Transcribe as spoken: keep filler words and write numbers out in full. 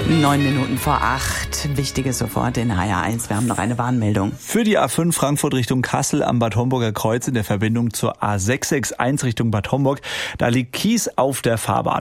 Neun Minuten vor acht. Wichtiges sofort in H R eins. Wir haben noch eine Warnmeldung. Für die A fünf Frankfurt Richtung Kassel am Bad Homburger Kreuz in der Verbindung zur A sechs sechs eins Richtung Bad Homburg. Da liegt Kies auf der Fahrbahn.